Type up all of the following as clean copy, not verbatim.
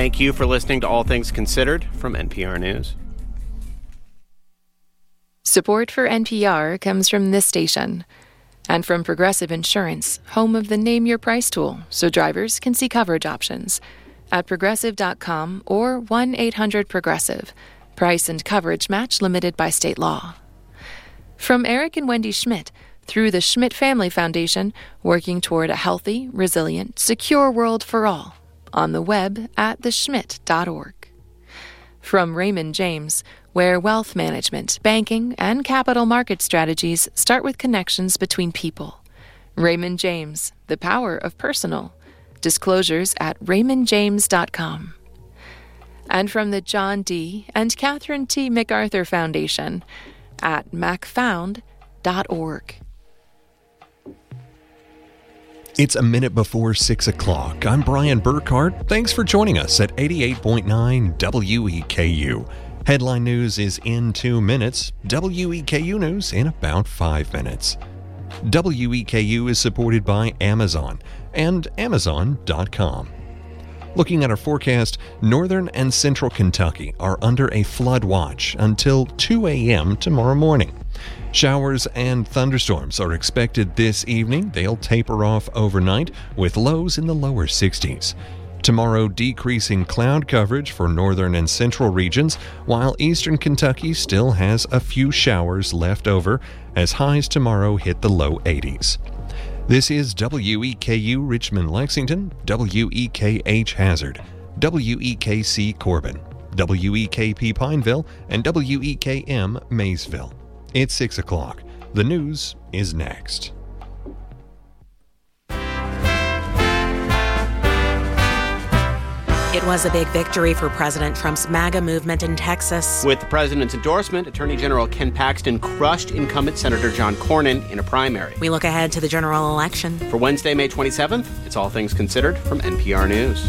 Thank you for listening to All Things Considered from NPR News. Support for NPR comes from this station and from Progressive Insurance, home of the Name Your Price tool, so drivers can see coverage options at Progressive.com or 1-800-PROGRESSIVE. Price and coverage match limited by state law. From Eric and Wendy Schmidt, through the Schmidt Family Foundation, working toward a healthy, resilient, secure world for all. On the web at theschmidt.org. From Raymond James, where wealth management, banking, and capital market strategies start with connections between people. Raymond James, the power of personal. Disclosures at raymondjames.com. And from the John D. and Catherine T. MacArthur Foundation at macfound.org. It's a minute before 6 o'clock. I'm Brian Burkhart. Thanks for joining us at 88.9 WEKU. Headline news is in 2 minutes. WEKU news in about 5 minutes. WEKU is supported by Amazon and Amazon.com. Looking at our forecast, northern and central Kentucky are under a flood watch until 2 a.m. tomorrow morning. Showers and thunderstorms are expected this evening. They'll taper off overnight with lows in the lower 60s. Tomorrow, decreasing cloud coverage for northern and central regions, while eastern Kentucky still has a few showers left over as highs tomorrow hit the low 80s. This is WEKU Richmond Lexington, WEKH Hazard, WEKC Corbin, WEKP Pineville, and WEKM Maysville. It's 6 o'clock. The news is next. It was a big victory for President Trump's MAGA movement in Texas. With the president's endorsement, Attorney General Ken Paxton crushed incumbent Senator John Cornyn in a primary. We look ahead to the general election. For Wednesday, May 27th, it's All Things Considered from NPR News.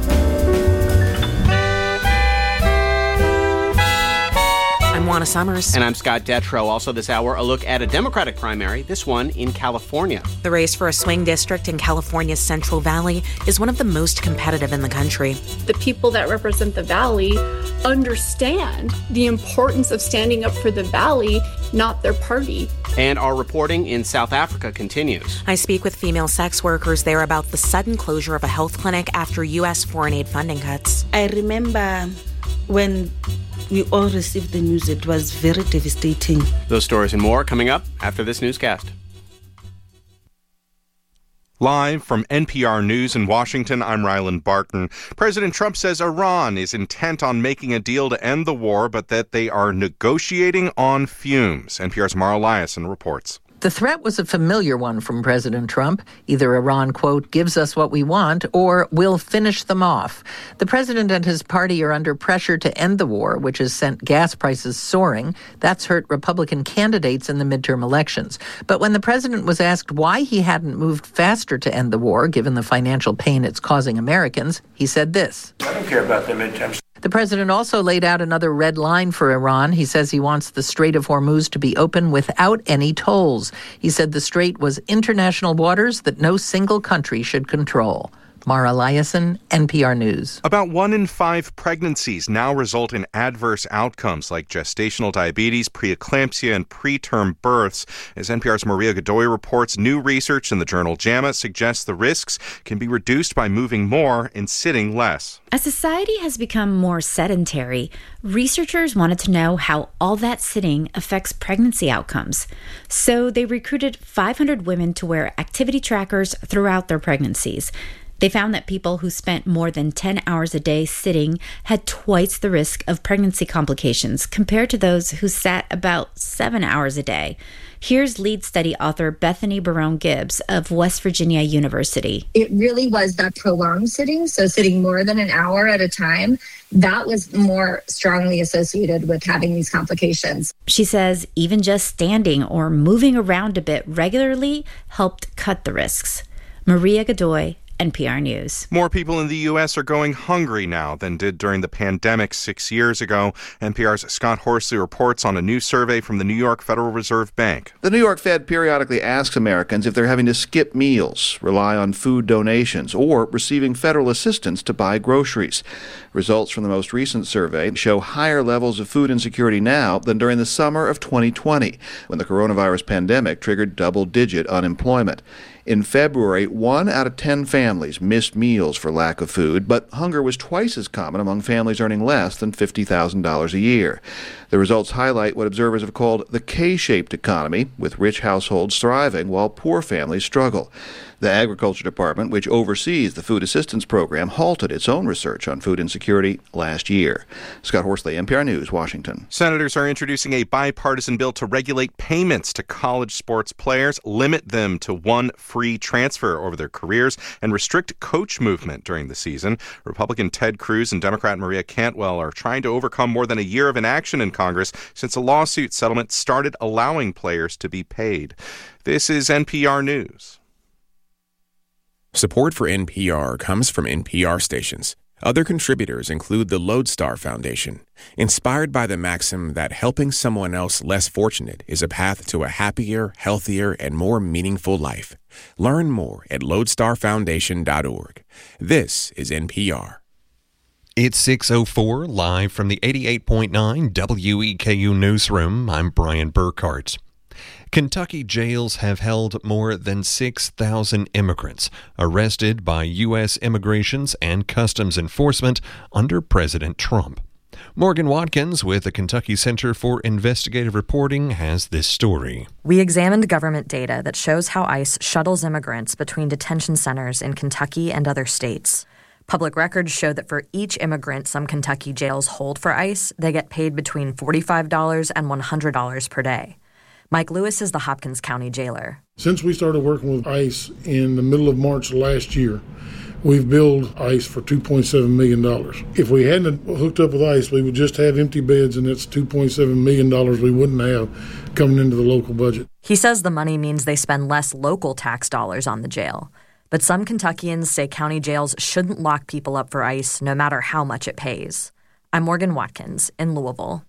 I'm Juana Summers. And I'm Scott Detrow. Also this hour, a look at a Democratic primary, this one in California. The race for a swing district in California's Central Valley is one of the most competitive in the country. The people that represent the Valley understand the importance of standing up for the Valley, not their party. And our reporting in South Africa continues. I speak with female sex workers there about the sudden closure of a health clinic after U.S. foreign aid funding cuts. I remember when we all received the news, it was very devastating. Those stories and more coming up after this newscast. Live from NPR News in Washington, I'm Ryland Barton. President Trump says Iran is intent on making a deal to end the war, but that they are negotiating on fumes. NPR's Mara Liasson reports. The threat was a familiar one from President Trump. Either Iran, quote, gives us what we want, or we'll finish them off. The president and his party are under pressure to end the war, which has sent gas prices soaring. That's hurt Republican candidates in the midterm elections. But when the president was asked why he hadn't moved faster to end the war, given the financial pain it's causing Americans, he said this. I don't care about the midterms. The president also laid out another red line for Iran. He says he wants the Strait of Hormuz to be open without any tolls. He said the strait was international waters that no single country should control. Mara Liasson, NPR News. About 1 in 5 pregnancies now result in adverse outcomes like gestational diabetes, preeclampsia, and preterm births. As NPR's Maria Godoy reports, new research in the journal JAMA suggests the risks can be reduced by moving more and sitting less. As society has become more sedentary, researchers wanted to know how all that sitting affects pregnancy outcomes. So they recruited 500 women to wear activity trackers throughout their pregnancies. They found that people who spent more than 10 hours a day sitting had twice the risk of pregnancy complications compared to those who sat about 7 hours a day. Here's lead study author Bethany Barone Gibbs of West Virginia University. It really was that prolonged sitting, so sitting more than an hour at a time, that was more strongly associated with having these complications. She says even just standing or moving around a bit regularly helped cut the risks. Maria Godoy, NPR News. More people in the U.S. are going hungry now than did during the pandemic 6 years ago. NPR's Scott Horsley reports on a new survey from the New York Federal Reserve Bank. The New York Fed periodically asks Americans if they're having to skip meals, rely on food donations, or receiving federal assistance to buy groceries. Results from the most recent survey show higher levels of food insecurity now than during the summer of 2020, when the coronavirus pandemic triggered double-digit unemployment. In February, 1 out of 10 families missed meals for lack of food, but hunger was twice as common among families earning less than $50,000 a year. The results highlight what observers have called the K-shaped economy, with rich households thriving while poor families struggle. The Agriculture Department, which oversees the food assistance program, halted its own research on food insecurity last year. Scott Horsley, NPR News, Washington. Senators are introducing a bipartisan bill to regulate payments to college sports players, limit them to one free transfer over their careers, and restrict coach movement during the season. Republican Ted Cruz and Democrat Maria Cantwell are trying to overcome more than a year of inaction in Congress since a lawsuit settlement started allowing players to be paid. This is NPR News. Support for NPR comes from NPR stations. Other contributors include the Lodestar Foundation, inspired by the maxim that helping someone else less fortunate is a path to a happier, healthier, and more meaningful life. Learn more at lodestarfoundation.org. This is NPR. It's 6:04, live from the 88.9 WEKU newsroom. I'm Brian Burkhart. Kentucky jails have held more than 6,000 immigrants arrested by U.S. Immigrations and Customs Enforcement under President Trump. Morgan Watkins with the Kentucky Center for Investigative Reporting has this story. We examined government data that shows how ICE shuttles immigrants between detention centers in Kentucky and other states. Public records show that for each immigrant some Kentucky jails hold for ICE, they get paid between $45 and $100 per day. Mike Lewis is the Hopkins County jailer. Since we started working with ICE in the middle of March last year, we've billed ICE for $2.7 million. If we hadn't hooked up with ICE, we would just have empty beds, and that's $2.7 million we wouldn't have coming into the local budget. He says the money means they spend less local tax dollars on the jail. But some Kentuckians say county jails shouldn't lock people up for ICE no matter how much it pays. I'm Morgan Watkins in Louisville.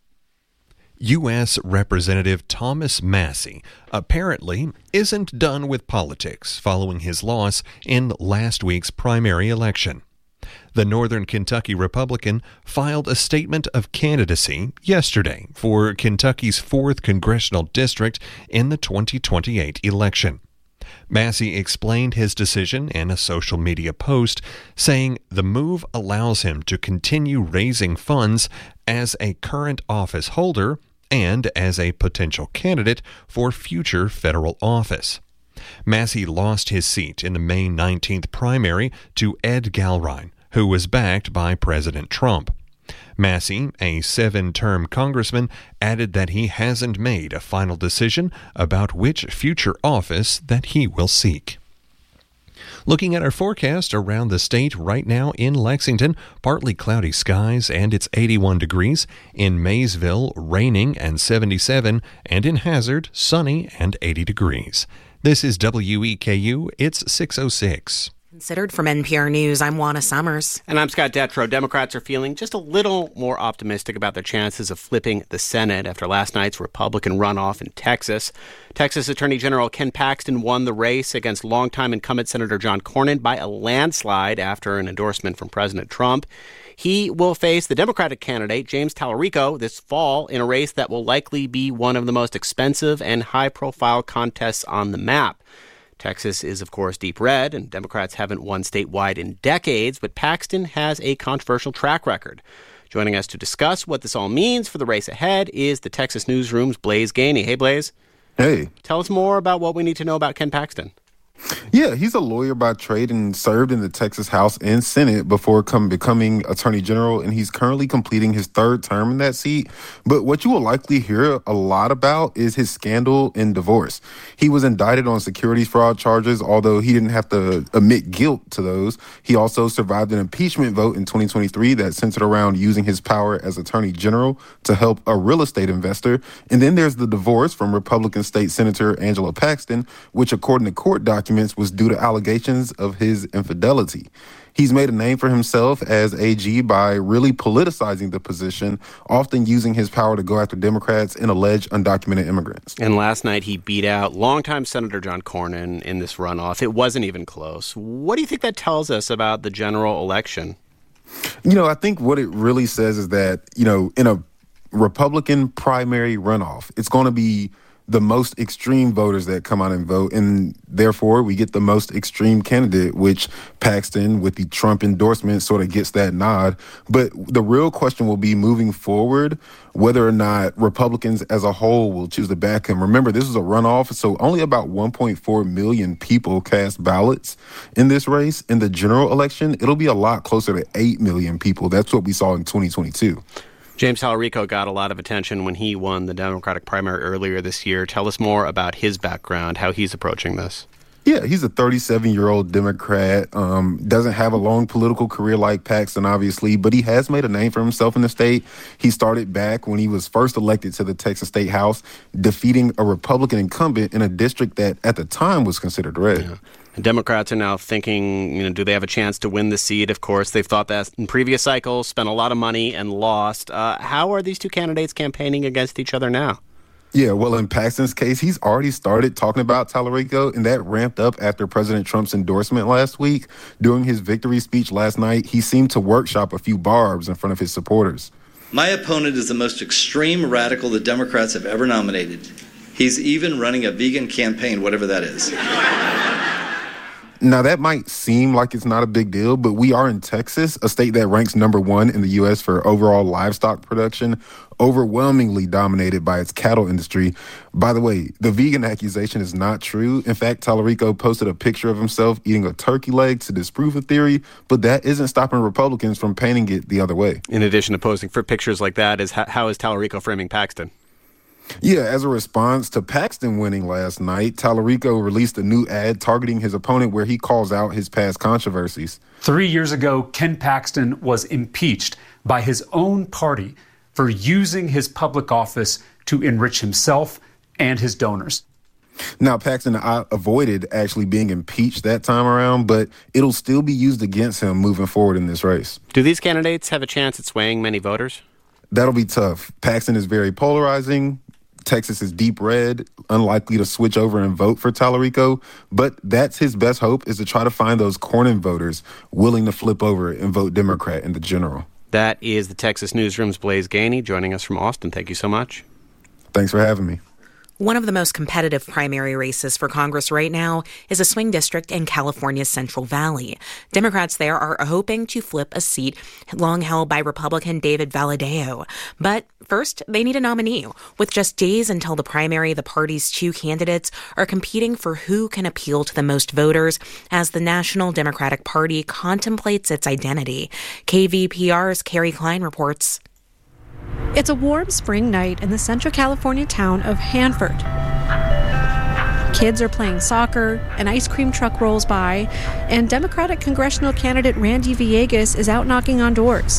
U.S. Representative Thomas Massie apparently isn't done with politics following his loss in last week's primary election. The Northern Kentucky Republican filed a statement of candidacy yesterday for Kentucky's 4th congressional district in the 2028 election. Massie explained his decision in a social media post, saying the move allows him to continue raising funds as a current office holder and as a potential candidate for future federal office. Massie lost his seat in the May 19th primary to Ed Galrine, who was backed by President Trump. Massie, a 7-term congressman, added that he hasn't made a final decision about which future office that he will seek. Looking at our forecast around the state right now in Lexington, partly cloudy skies and it's 81 degrees. In Maysville, raining and 77, and in Hazard, sunny and 80 degrees. This is WEKU. It's 6:06. Considered from NPR News, I'm Juana Summers. And I'm Scott Detrow. Democrats are feeling just a little more optimistic about their chances of flipping the Senate after last night's Republican runoff in Texas. Texas Attorney General Ken Paxton won the race against longtime incumbent Senator John Cornyn by a landslide after an endorsement from President Trump. He will face the Democratic candidate, James Talarico, this fall in a race that will likely be one of the most expensive and high-profile contests on the map. Texas is, of course, deep red, and Democrats haven't won statewide in decades, but Paxton has a controversial track record. Joining us to discuss what this all means for the race ahead is the Texas Newsroom's Blaise Gainey. Hey, Blaise. Hey. Tell us more about what we need to know about Ken Paxton. Yeah, he's a lawyer by trade and served in the Texas House and Senate before becoming Attorney General, and he's currently completing his 3rd term in that seat. But what you will likely hear a lot about is his scandal in divorce. He was indicted on securities fraud charges, although he didn't have to admit guilt to those. He also survived an impeachment vote in 2023 that centered around using his power as Attorney General to help a real estate investor. And then there's the divorce from Republican State Senator Angela Paxton, which, according to court documents, documents was due to allegations of his infidelity. He's made a name for himself as AG by really politicizing the position, often using his power to go after Democrats and alleged undocumented immigrants. And last night he beat out longtime Senator John Cornyn in this runoff. It wasn't even close. What do you think that tells us about the general election? I think what it really says is that, in a Republican primary runoff, it's going to be the most extreme voters that come out and vote, and therefore we get the most extreme candidate, which Paxton, with the Trump endorsement, sort of gets that nod. But the real question will be moving forward, whether or not Republicans as a whole will choose to back him. Remember, this is a runoff, so only about 1.4 million people cast ballots in this race. In the general election, it'll be a lot closer to 8 million people. That's what we saw in 2022. James Talarico got a lot of attention when he won the Democratic primary earlier this year. Tell us more about his background, how he's approaching this. Yeah, he's a 37-year-old Democrat, doesn't have a long political career like Paxton, obviously, but he has made a name for himself in the state. He started back when he was first elected to the Texas State House, defeating a Republican incumbent in a district that at the time was considered red. Yeah. And Democrats are now thinking, do they have a chance to win the seat? Of course, they've thought that in previous cycles, spent a lot of money and lost. How are these two candidates campaigning against each other now? Yeah, well, in Paxton's case, he's already started talking about Talarico, and that ramped up after President Trump's endorsement last week. During his victory speech last night, he seemed to workshop a few barbs in front of his supporters. My opponent is the most extreme radical the Democrats have ever nominated. He's even running a vegan campaign, whatever that is. Now, that might seem like it's not a big deal, but we are in Texas, a state that ranks number 1 in the U.S. for overall livestock production, overwhelmingly dominated by its cattle industry. By the way, the vegan accusation is not true. In fact, Talarico posted a picture of himself eating a turkey leg to disprove the theory, but that isn't stopping Republicans from painting it the other way. In addition to posting for pictures like that, how is Talarico framing Paxton? Yeah, as a response to Paxton winning last night, Talarico released a new ad targeting his opponent where he calls out his past controversies. 3 years ago, Ken Paxton was impeached by his own party for using his public office to enrich himself and his donors. Now, Paxton avoided actually being impeached that time around, but it'll still be used against him moving forward in this race. Do these candidates have a chance at swaying many voters? That'll be tough. Paxton is very polarizing. Texas is deep red, unlikely to switch over and vote for Talarico, but that's his best hope, is to try to find those Cornyn voters willing to flip over and vote Democrat in the general. That is the Texas Newsroom's Blaise Gainey joining us from Austin. Thank you so much. Thanks for having me. One of the most competitive primary races for Congress right now is a swing district in California's Central Valley. Democrats there are hoping to flip a seat long held by Republican David Valadao. But first, they need a nominee. With just days until the primary, the party's two candidates are competing for who can appeal to the most voters as the National Democratic Party contemplates its identity. KVPR's Carrie Klein reports. It's a warm spring night in the Central California town of Hanford. Kids are playing soccer, an ice cream truck rolls by, and Democratic congressional candidate Randy Villegas is out knocking on doors.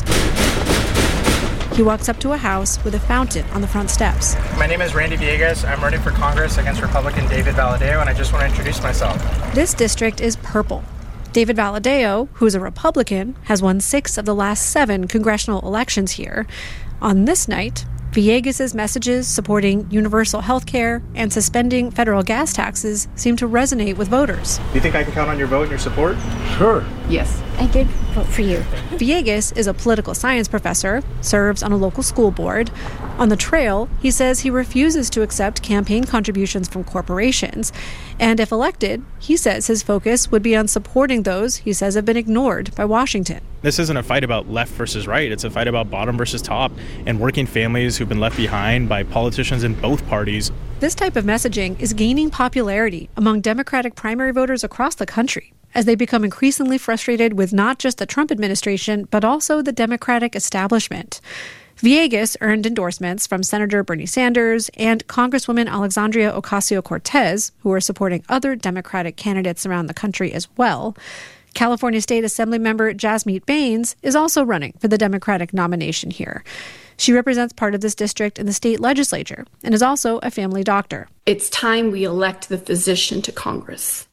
He walks up to a house with a fountain on the front steps. My name is Randy Villegas. I'm running for Congress against Republican David Valadao, and I just want to introduce myself. This district is purple. David Valadao, who's a Republican, has won 6 of the last 7 congressional elections here. On this night, Villegas' messages supporting universal health care and suspending federal gas taxes seem to resonate with voters. Do you think I can count on your vote and your support? Sure. Yes. I did vote for you. Villegas is a political science professor, serves on a local school board. On the trail, he says he refuses to accept campaign contributions from corporations. And if elected, he says his focus would be on supporting those he says have been ignored by Washington. This isn't a fight about left versus right. It's a fight about bottom versus top and working families who've been left behind by politicians in both parties. This type of messaging is gaining popularity among Democratic primary voters across the country as they become increasingly frustrated with not just the Trump administration, but also the Democratic establishment. Villegas earned endorsements from Senator Bernie Sanders and Congresswoman Alexandria Ocasio-Cortez, who are supporting other Democratic candidates around the country as well. California State Assemblymember Jasmeet Bains is also running for the Democratic nomination here. She represents part of this district in the state legislature and is also a family doctor. It's time we elect the physician to Congress.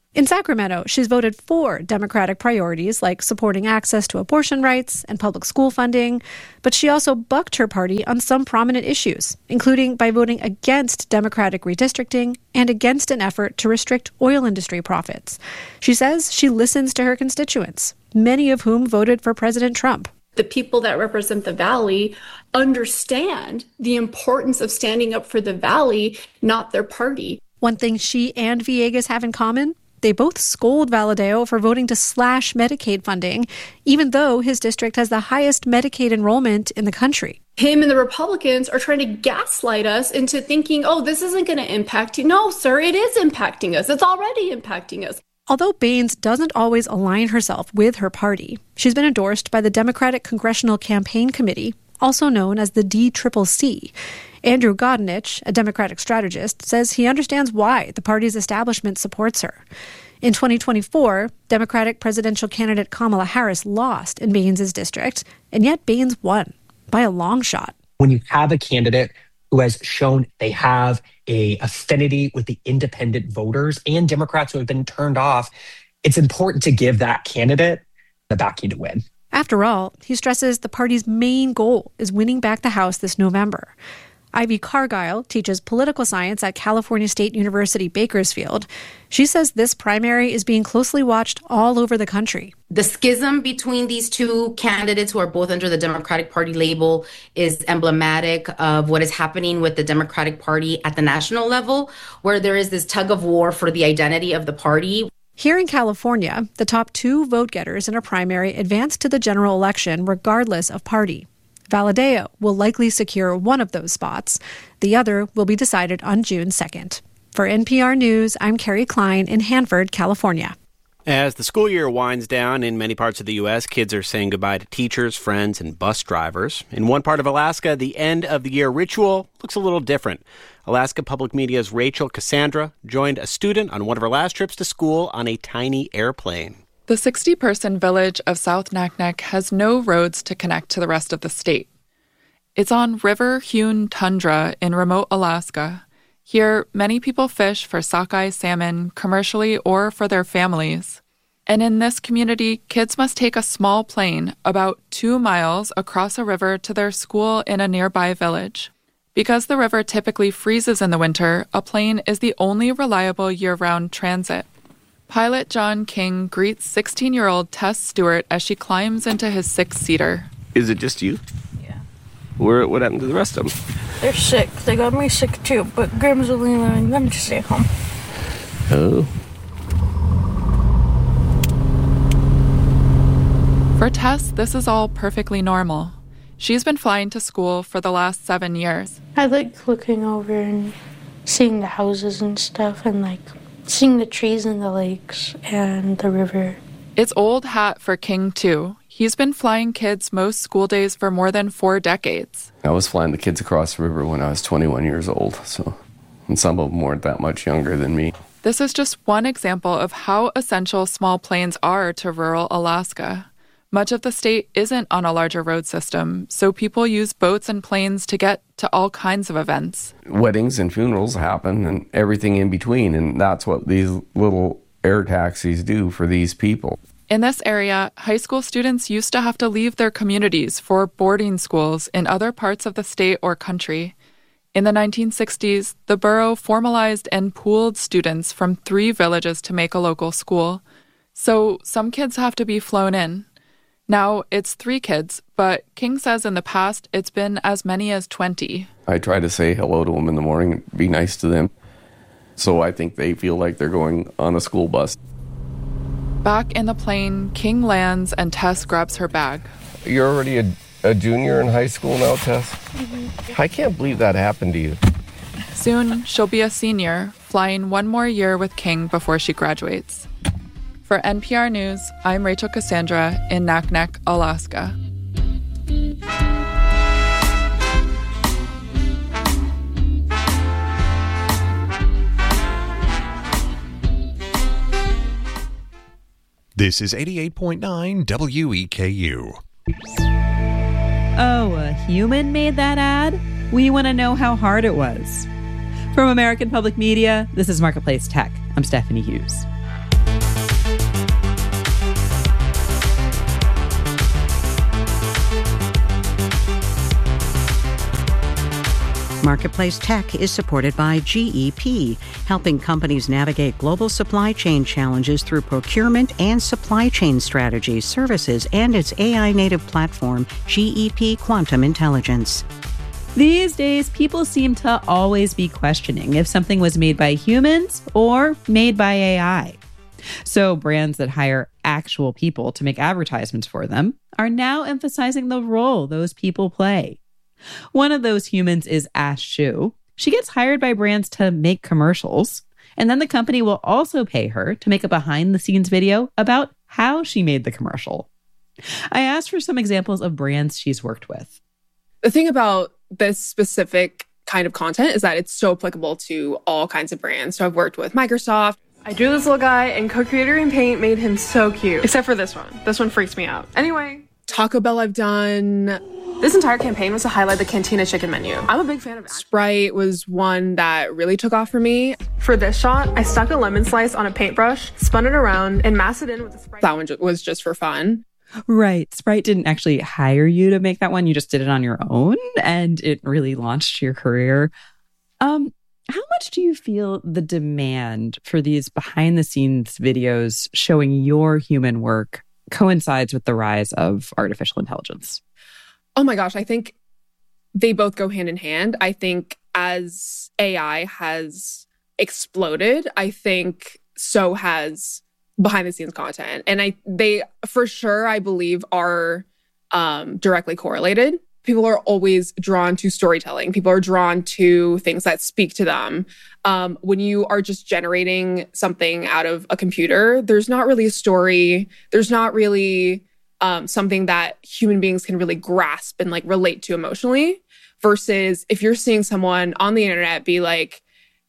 In Sacramento, she's voted for Democratic priorities like supporting access to abortion rights and public school funding, but she also bucked her party on some prominent issues, including by voting against Democratic redistricting and against an effort to restrict oil industry profits. She says she listens to her constituents, many of whom voted for President Trump. The people that represent the Valley understand the importance of standing up for the Valley, not their party. One thing she and Villegas have in common: they both scold Valadao for voting to slash Medicaid funding, even though his district has the highest Medicaid enrollment in the country. Him and the Republicans are trying to gaslight us into thinking, oh, this isn't going to impact you. No, sir, it is impacting us. It's already impacting us. Although Baines doesn't always align herself with her party, she's been endorsed by the Democratic Congressional Campaign Committee, also known as the DCCC. Andrew Godinich, a Democratic strategist, says he understands why the party's establishment supports her. In 2024, Democratic presidential candidate Kamala Harris lost in Baines' district, and yet Baines won by a long shot. When you have a candidate who has shown they have an affinity with the independent voters and Democrats who have been turned off, it's important to give that candidate the backing to win. After all, he stresses the party's main goal is winning back the House this November. Ivy Cargile teaches political science at California State University, Bakersfield. She says this primary is being closely watched all over the country. The schism between these two candidates, who are both under the Democratic Party label, is emblematic of what is happening with the Democratic Party at the national level, where there is this tug of war for the identity of the party. Here in California, the top two vote-getters in a primary advance to the general election regardless of party. Valadao will likely secure one of those spots. The other will be decided on June 2nd. For NPR News, I'm Carrie Klein in Hanford, California. As the school year winds down in many parts of the U.S., kids are saying goodbye to teachers, friends, and bus drivers. In one part of Alaska, the end-of-the-year ritual looks a little different. Alaska Public Media's Rachel Cassandra joined a student on one of her last trips to school on a tiny airplane. The 60-person village of South Naknek has no roads to connect to the rest of the state. It's on river-hewn tundra in remote Alaska. Here, many people fish for sockeye salmon commercially or for their families. And in this community, kids must take a small plane about 2 miles across a river to their school in a nearby village. Because the river typically freezes in the winter, a plane is the only reliable year-round transit. Pilot John King greets 16-year-old Tess Stewart as she climbs into his 6-seater. Is it just you? Yeah. What happened to the rest of them? They're sick. They got me sick too, but Grandma's only allowing them to stay home. Oh. For Tess, this is all perfectly normal. She's been flying to school for the last 7 years. I like looking over and seeing the houses and stuff, and like seeing the trees and the lakes and the river. It's old hat for King, too. He's been flying kids most school days for more than 4 decades. I was flying the kids across the river when I was 21 years old, and some of them weren't that much younger than me. This is just one example of how essential small planes are to rural Alaska. Much of the state isn't on a larger road system, so people use boats and planes to get to all kinds of events. Weddings and funerals happen and everything in between, and that's what these little air taxis do for these people. In this area, high school students used to have to leave their communities for boarding schools in other parts of the state or country. In the 1960s, the borough formalized and pooled students from 3 villages to make a local school. So some kids have to be flown in. Now it's 3 kids, but King says in the past it's been as many as 20. I try to say hello to them in the morning and be nice to them. So I think they feel like they're going on a school bus. Back in the plane, King lands and Tess grabs her bag. You're already a junior in high school now, Tess? Mm-hmm. I can't believe that happened to you. Soon, she'll be a senior, flying 1 more year with King before she graduates. For NPR News, I'm Rachel Cassandra in Naknek, Alaska. This is 88.9 WEKU. Oh, a human made that ad? We want to know how hard it was. From American Public Media, this is Marketplace Tech. I'm Stephanie Hughes. Marketplace Tech is supported by GEP, helping companies navigate global supply chain challenges through procurement and supply chain strategies, services, and its AI-native platform, GEP Quantum Intelligence. These days, people seem to always be questioning if something was made by humans or made by AI. So brands that hire actual people to make advertisements for them are now emphasizing the role those people play. One of those humans is Ash Shu. She gets hired by brands to make commercials, and then the company will also pay her to make a behind-the-scenes video about how she made the commercial. I asked for some examples of brands she's worked with. The thing about this specific kind of content is that it's so applicable to all kinds of brands. So I've worked with Microsoft. I drew this little guy, and co-creator in Paint made him so cute. Except for this one. This one freaks me out. Anyway, Taco Bell I've done. This entire campaign was to highlight the Cantina chicken menu. I'm a big fan of Sprite was one that really took off for me. For this shot, I stuck a lemon slice on a paintbrush, spun it around, and masked it in with a Sprite. That one was just for fun. Right. Sprite didn't actually hire you to make that one. You just did it on your own, and it really launched your career. How much do you feel the demand for these behind-the-scenes videos showing your human work coincides with the rise of artificial intelligence? Oh my gosh, I think they both go hand in hand. I think as AI has exploded, I think so has behind the scenes content. And they for sure, I believe, are directly correlated. People are always drawn to storytelling. People are drawn to things that speak to them. When you are just generating something out of a computer, there's not really a story. There's not really something that human beings can really grasp and like relate to emotionally, versus if you're seeing someone on the internet be like,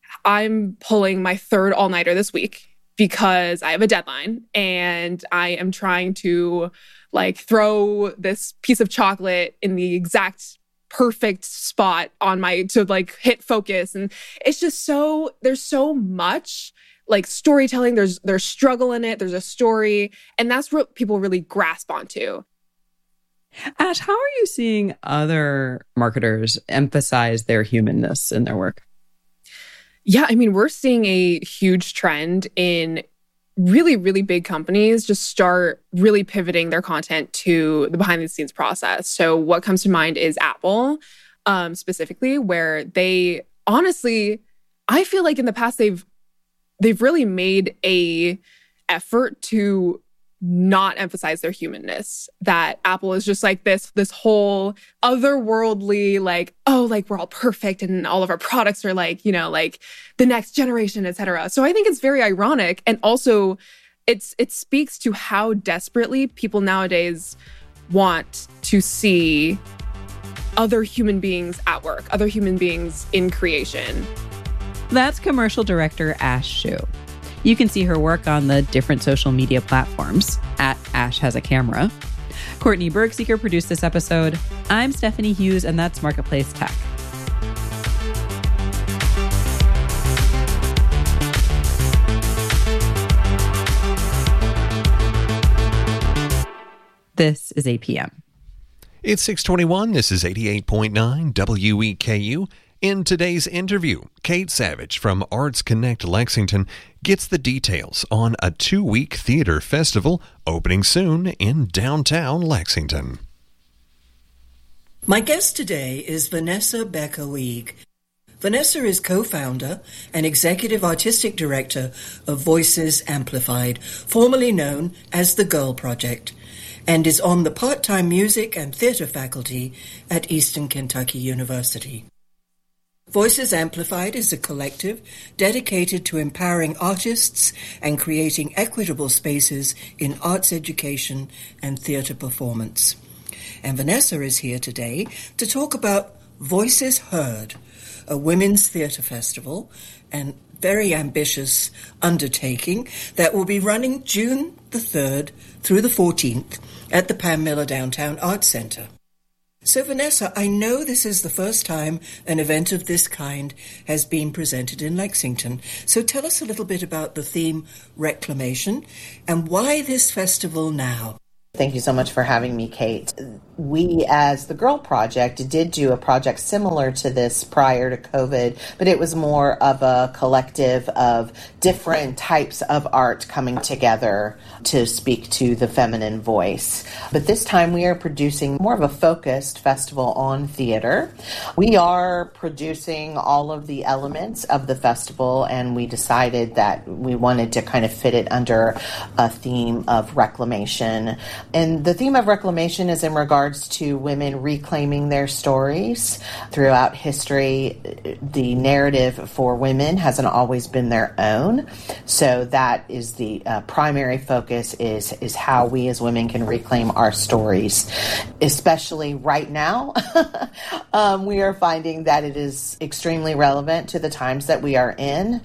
I'm pulling my third all-nighter this week because I have a deadline and I am trying to like throw this piece of chocolate in the exact perfect spot on to like hit focus. And it's just there's so much like storytelling, there's struggle in it, there's a story, and that's what people really grasp onto. Ash, how are you seeing other marketers emphasize their humanness in their work? Yeah, I mean, we're seeing a huge trend in really, really big companies just start really pivoting their content to the behind the scenes process. So what comes to mind is Apple, specifically, where they honestly, I feel like in the past they've really made a effort to not emphasize their humanness. That Apple is just like this whole otherworldly, like, oh, like we're all perfect and all of our products are like, you know, like the next generation, etc. So I think it's very ironic, and also it speaks to how desperately people nowadays want to see other human beings at work, other human beings in creation. That's commercial director Ash Shu. You can see her work on the different social media platforms at Ash Has a Camera. Courtney Bergseeker produced this episode. I'm Stephanie Hughes, and that's Marketplace Tech. This is APM. It's 6:21. This is 88.9 WEKU. In today's interview, Kate Savage from Arts Connect Lexington gets the details on a 2-week theater festival opening soon in downtown Lexington. My guest today is Vanessa Becker-League. Vanessa is co-founder and executive artistic director of Voices Amplified, formerly known as the Girl Project, and is on the part-time music and theater faculty at Eastern Kentucky University. Voices Amplified is a collective dedicated to empowering artists and creating equitable spaces in arts education and theater performance. And Vanessa is here today to talk about Voices Heard, a women's theater festival and very ambitious undertaking that will be running June the 3rd through the 14th at the Pam Miller Downtown Arts Center. So Vanessa, I know this is the first time an event of this kind has been presented in Lexington. So tell us a little bit about the theme Reclamation and why this festival now. Thank you so much for having me, Kate. We, as the Girl Project, did do a project similar to this prior to COVID, but it was more of a collective of different types of art coming together to speak to the feminine voice. But this time we are producing more of a focused festival on theater. We are producing all of the elements of the festival, and we decided that we wanted to kind of fit it under a theme of reclamation. And the theme of reclamation is in regards to women reclaiming their stories. Throughout history, the narrative for women hasn't always been their own. So that is the primary focus is how we as women can reclaim our stories. Especially right now, we are finding that it is extremely relevant to the times that we are in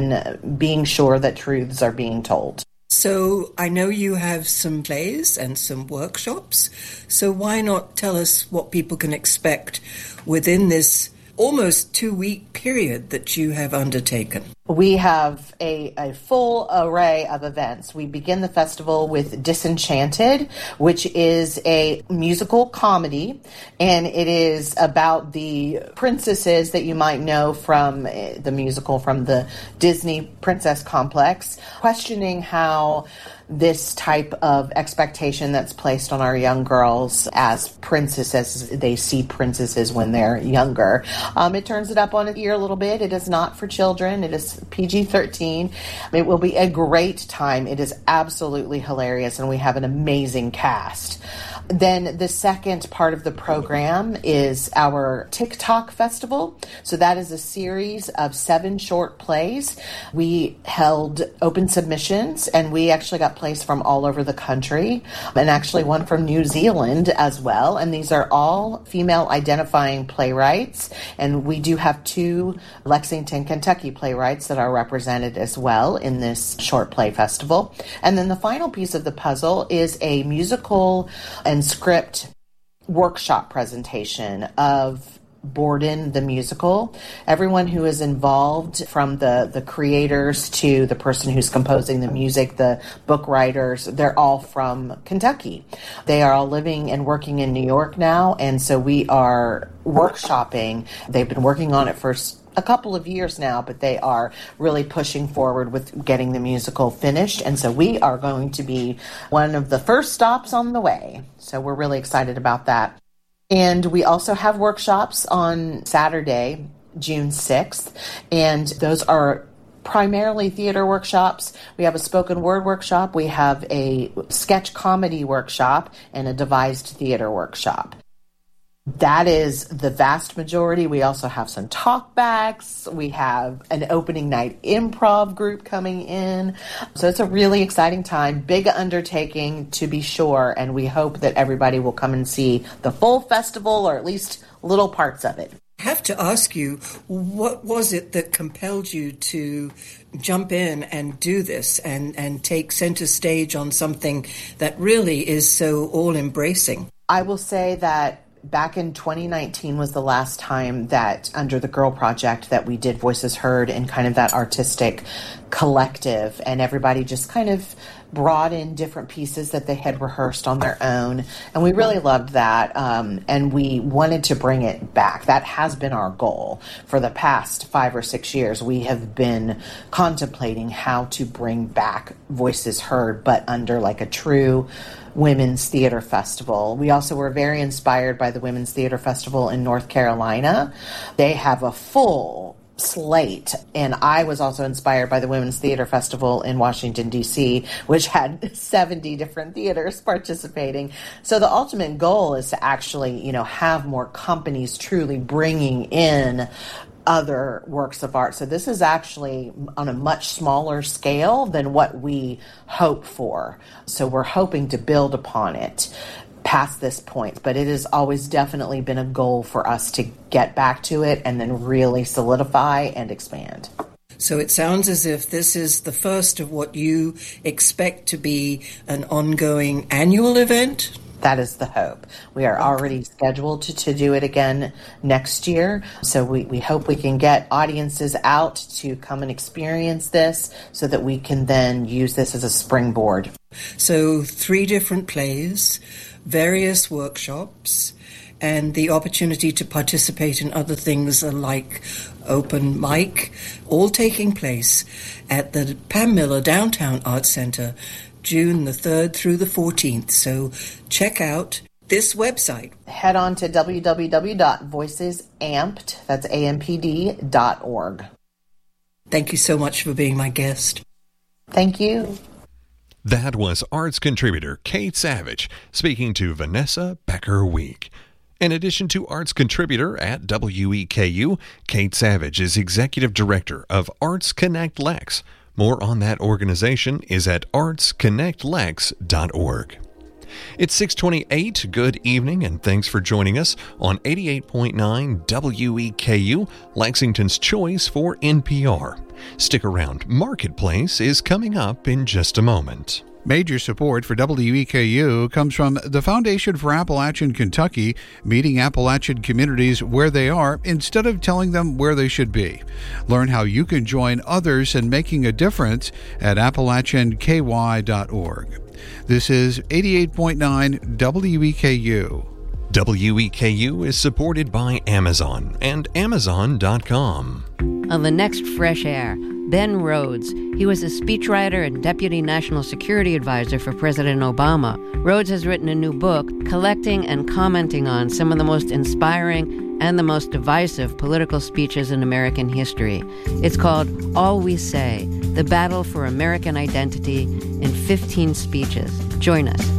being sure that truths are being told. So I know you have some plays and some workshops. So why not tell us what people can expect within this almost 2-week period that you have undertaken? We have a full array of events. We begin the festival with Disenchanted, which is a musical comedy, and it is about the princesses that you might know from the musical, from the Disney Princess Complex, questioning how this type of expectation that's placed on our young girls as princesses, they see princesses when they're younger. It turns it up on its ear a little bit. It is not for children. It is PG-13. It will be a great time. It is absolutely hilarious, and we have an amazing cast. Then the second part of the program is our TikTok festival. So that is a series of 7 short plays. We held open submissions, and we actually got plays from all over the country, and actually one from New Zealand as well. And these are all female identifying playwrights. And we do have 2 Lexington, Kentucky playwrights that are represented as well in this short play festival. And then the final piece of the puzzle is a musical and script workshop presentation of Borden the musical. Everyone who is involved, from the creators to the person who's composing the music, the book writers, they're all from Kentucky. They are all living and working in New York now, and so we are workshopping. They've been working on it for a couple of years now, but they are really pushing forward with getting the musical finished. And so we are going to be one of the first stops on the way. So we're really excited about that. And we also have workshops on Saturday, June 6th, and those are primarily theater workshops. We have a spoken word workshop, we have a sketch comedy workshop, and a devised theater workshop. That is the vast majority. We also have some talkbacks. We have an opening night improv group coming in. So it's a really exciting time, big undertaking to be sure, and we hope that everybody will come and see the full festival, or at least little parts of it. I have to ask you, what was it that compelled you to jump in and do this and take center stage on something that really is so all-embracing? I will say that back in 2019 was the last time that under the Girl Project that we did Voices Heard in kind of that artistic collective, and everybody just kind of brought in different pieces that they had rehearsed on their own, and we really loved that, and we wanted to bring it back. That has been our goal for the past 5 or 6 years. We have been contemplating how to bring back Voices Heard, but under like a true Women's Theater Festival. We also were very inspired by the Women's Theater Festival in North Carolina. They have a full slate, and I was also inspired by the Women's Theater Festival in Washington, D.C., which had 70 different theaters participating. So the ultimate goal is to actually, have more companies truly bringing in other works of art. So this is actually on a much smaller scale than what we hope for. So we're hoping to build upon it past this point, but it has always definitely been a goal for us to get back to it and then really solidify and expand. So it sounds as if this is the first of what you expect to be an ongoing annual event? That is the hope. We are already scheduled to do it again next year. So we hope we can get audiences out to come and experience this so that we can then use this as a springboard. So 3 different plays, various workshops, and the opportunity to participate in other things like open mic, all taking place at the Pam Miller Downtown Arts Center, June the 3rd through the 14th. So check out this website. Head on to www.voicesamped, that's ampd.org. Thank you so much for being my guest. Thank you. That was arts contributor Kate Savage speaking to Vanessa Becker-Week. In addition to arts contributor at WEKU, Kate Savage is executive director of Arts Connect Lex. More on that organization is at artsconnectlex.org. It's 6:28. Good evening, and thanks for joining us on 88.9 WEKU, Lexington's choice for NPR. Stick around. Marketplace is coming up in just a moment. Major support for WEKU comes from the Foundation for Appalachian Kentucky, meeting Appalachian communities where they are instead of telling them where they should be. Learn how you can join others in making a difference at AppalachianKY.org. This is 88.9 WEKU. WEKU is supported by Amazon and Amazon.com. On the next Fresh Air, Ben Rhodes. He was a speechwriter and deputy national security advisor for President Obama. Rhodes has written a new book collecting and commenting on some of the most inspiring and the most divisive political speeches in American history. It's called All We Say, The Battle for American Identity in 15 Speeches. Join us.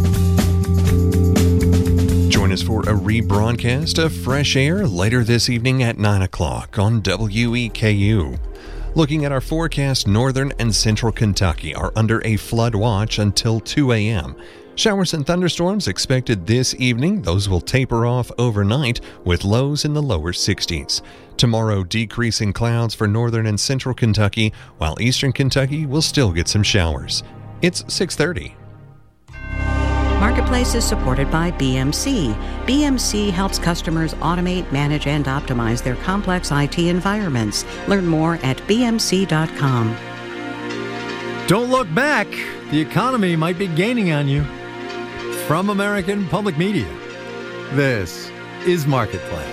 Join us for a rebroadcast of Fresh Air later this evening at 9 o'clock on WEKU. Looking at our forecast, northern and central Kentucky are under a flood watch until 2 a.m. Showers and thunderstorms expected this evening. Those will taper off overnight with lows in the lower 60s. Tomorrow, decreasing clouds for northern and central Kentucky, while eastern Kentucky will still get some showers. It's 6:30. Marketplace is supported by BMC. BMC helps customers automate, manage, and optimize their complex IT environments. Learn more at bmc.com. Don't look back. The economy might be gaining on you. From American Public Media, this is Marketplace.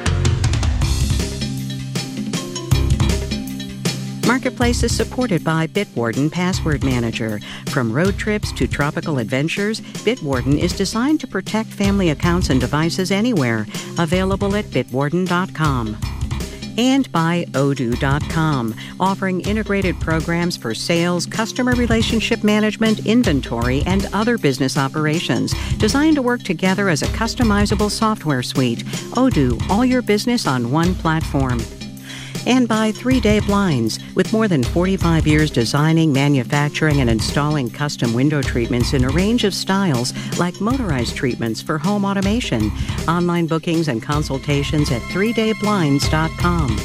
Marketplace is supported by Bitwarden Password Manager. From road trips to tropical adventures, Bitwarden is designed to protect family accounts and devices anywhere. Available at bitwarden.com. And by Odoo.com, offering integrated programs for sales, customer relationship management, inventory, and other business operations, designed to work together as a customizable software suite. Odoo, all your business on one platform. And by 3-Day Blinds. With more than 45 years designing, manufacturing, and installing custom window treatments in a range of styles, like motorized treatments for home automation. Online bookings and consultations at 3dayblinds.com.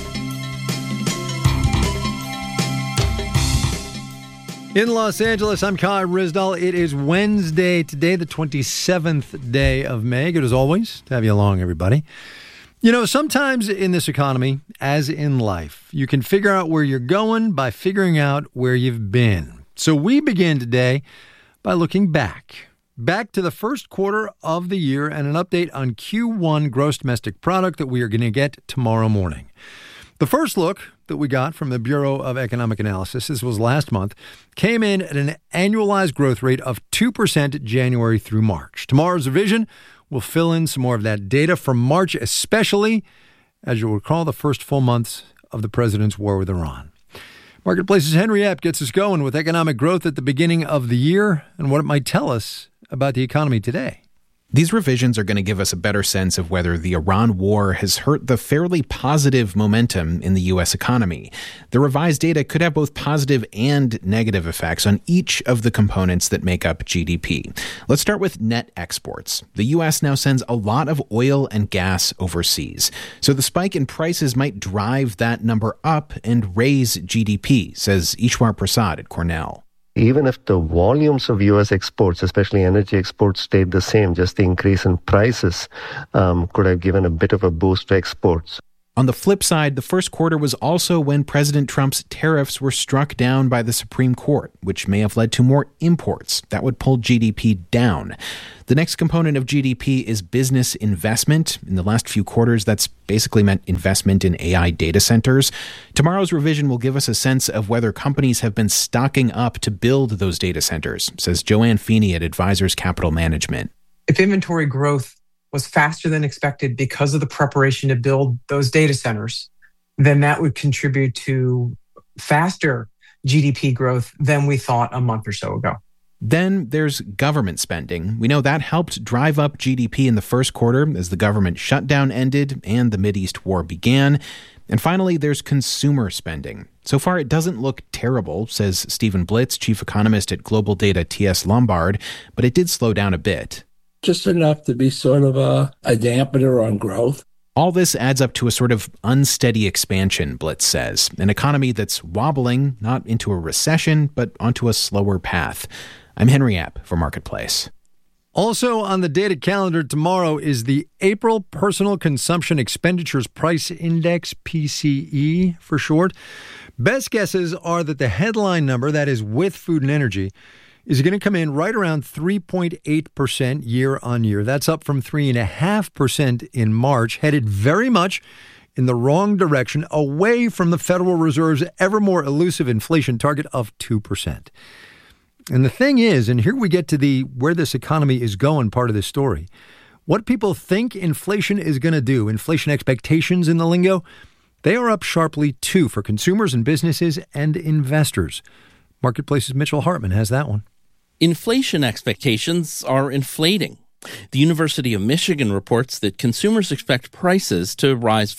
In Los Angeles, I'm Kai Ryssdal. It is Wednesday today, the 27th day of May. Good as always to have you along, everybody. You know, sometimes in this economy, as in life, you can figure out where you're going by figuring out where you've been. So we begin today by looking back to the first quarter of the year and an update on Q1 gross domestic product that we are going to get tomorrow morning. The first look that we got from the Bureau of Economic Analysis, this was last month, came in at an annualized growth rate of 2% January through March. Tomorrow's revision will fill in some more of that data from March, especially, as you'll recall, the first full months of the president's war with Iran. Marketplace's Henry Epp gets us going with economic growth at the beginning of the year and what it might tell us about the economy today. These revisions are going to give us a better sense of whether the Iran war has hurt the fairly positive momentum in the U.S. economy. The revised data could have both positive and negative effects on each of the components that make up GDP. Let's start with net exports. The U.S. now sends a lot of oil and gas overseas. So the spike in prices might drive that number up and raise GDP, says Ishwar Prasad at Cornell. Even if the volumes of U.S. exports, especially energy exports, stayed the same, just the increase in prices could have given a bit of a boost to exports. On the flip side, the first quarter was also when President Trump's tariffs were struck down by the Supreme Court, which may have led to more imports. That would pull GDP down. The next component of GDP is business investment. In the last few quarters, that's basically meant investment in AI data centers. Tomorrow's revision will give us a sense of whether companies have been stocking up to build those data centers, says Joanne Feeney at Advisors Capital Management. If inventory growth was faster than expected because of the preparation to build those data centers, then that would contribute to faster GDP growth than we thought a month or so ago. Then there's government spending. We know that helped drive up GDP in the first quarter as the government shutdown ended and the Mideast war began. And finally, there's consumer spending. So far, it doesn't look terrible, says Stephen Blitz, chief economist at Global Data TS Lombard, but it did slow down a bit. Just enough to be sort of a dampener on growth. All this adds up to a sort of unsteady expansion, Blitz says, an economy that's wobbling, not into a recession, but onto a slower path. I'm Henry App for Marketplace. Also on the data calendar tomorrow is the April Personal Consumption Expenditures Price Index, PCE for short. Best guesses are that the headline number, that is with food and energy, is going to come in right around 3.8% year on year. That's up from 3.5% in March, headed very much in the wrong direction, away from the Federal Reserve's ever more elusive inflation target of 2%. And the thing is, and here we get to the where this economy is going part of this story, what people think inflation is going to do, inflation expectations in the lingo, they are up sharply too for consumers and businesses and investors. Marketplace's Mitchell Hartman has that one. Inflation expectations are inflating. The University of Michigan reports that consumers expect prices to rise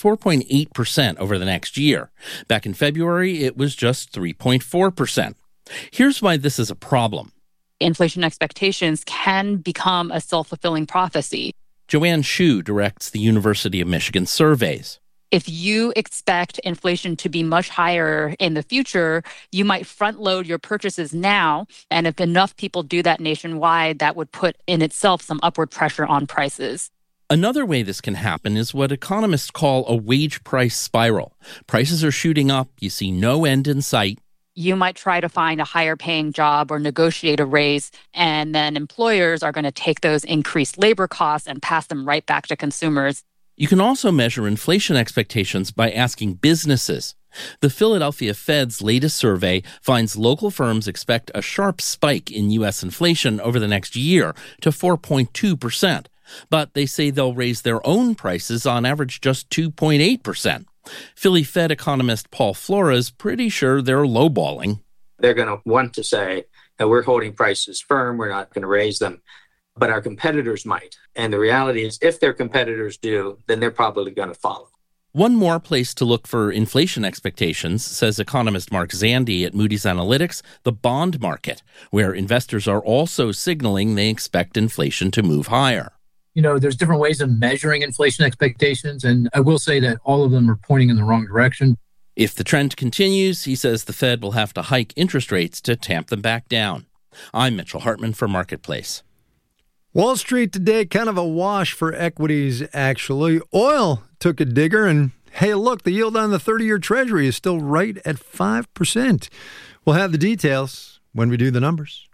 4.8% over the next year. Back in February, it was just 3.4%. Here's why this is a problem. Inflation expectations can become a self-fulfilling prophecy. Joanne Shu directs the University of Michigan surveys. If you expect inflation to be much higher in the future, you might front load your purchases now. And if enough people do that nationwide, that would put in itself some upward pressure on prices. Another way this can happen is what economists call a wage price spiral. Prices are shooting up. You see no end in sight. You might try to find a higher paying job or negotiate a raise, and then employers are going to take those increased labor costs and pass them right back to consumers. You can also measure inflation expectations by asking businesses. The Philadelphia Fed's latest survey finds local firms expect a sharp spike in U.S. inflation over the next year to 4.2%. But they say they'll raise their own prices on average just 2.8%. Philly Fed economist Paul Flores pretty sure they're lowballing. They're going to want to say that we're holding prices firm, we're not going to raise them. But our competitors might. And the reality is, if their competitors do, then they're probably going to follow. One more place to look for inflation expectations, says economist Mark Zandi at Moody's Analytics, the bond market, where investors are also signaling they expect inflation to move higher. You know, there's different ways of measuring inflation expectations, and I will say that all of them are pointing in the wrong direction. If the trend continues, he says the Fed will have to hike interest rates to tamp them back down. I'm Mitchell Hartman for Marketplace. Wall Street today, kind of a wash for equities, actually. Oil took a digger, and hey, look, the yield on the 30-year Treasury is still right at 5%. We'll have the details when we do the numbers.